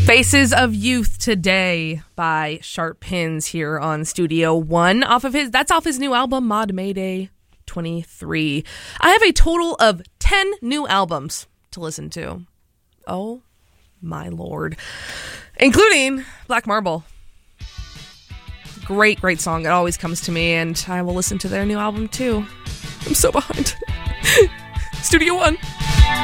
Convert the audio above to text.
Faces of Youth Today by Sharp Pins here on Studio One off his new album Mod Mayday 23. I have a total of 10 new albums to listen to. Oh my lord. Including Black Marble. Great song. It always comes to me, and I will listen to their new album too. I'm so behind. Studio One.